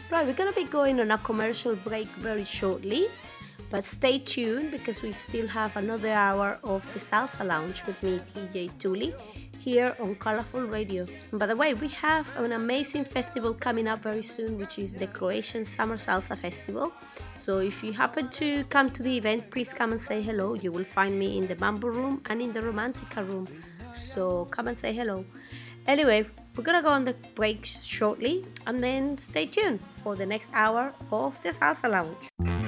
Right, we're going to be going on a commercial break very shortly, but stay tuned because we still have another hour of the Salsa Lounge with me, DJ Tuli, here on Colorful Radio. And by the way, we have an amazing festival coming up very soon, which is the Croatian Summer Salsa Festival. So if you happen to come to the event, please come and say hello. You will find me in the Mambo Room and in the Romantica Room. So come and say hello. Anyway, we're gonna go on the break shortly and then stay tuned for the next hour of the Salsa Lounge.